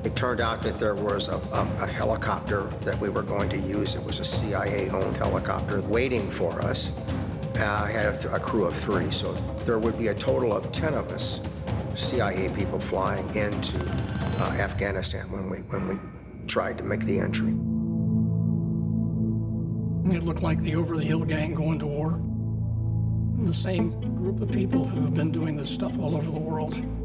It turned out that there was a helicopter that we were going to use. It was a CIA-owned helicopter waiting for us. I had a crew of 3, so there would be a total of 10 of us, CIA people, flying into Afghanistan when we tried to make the entry. It looked like the over-the-hill gang going to war. The same group of people who have been doing this stuff all over the world.